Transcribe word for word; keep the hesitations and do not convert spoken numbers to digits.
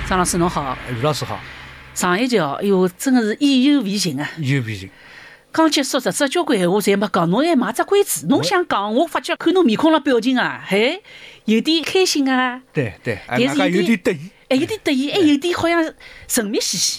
张老师侬好。 于老师好。 上一集哦，哎哟，真的是意犹未尽啊！ 意犹未尽。 刚结束，只只交关闲话侪没讲，侬还卖只关子。侬想讲，我发觉看侬面孔了表情啊，嘿，有点开心啊。 对对， 但是有点得意， 哎，有点得意，还有点好像神秘兮兮。